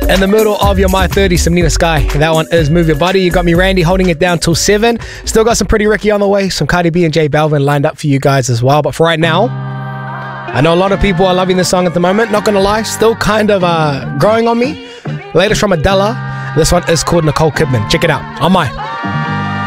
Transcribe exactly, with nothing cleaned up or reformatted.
In the middle of your My thirties, some Nina Sky. That one is Move Your Body. You got me, Randy, holding it down till seven. Still got some Pretty Ricky on the way. Some Cardi B and J Balvin lined up for you guys as well. But for right now, I know a lot of people are loving this song at the moment. Not gonna lie, still kind of uh, growing on me. Latest from Adela. This one is called Nicole Kidman. Check it out on My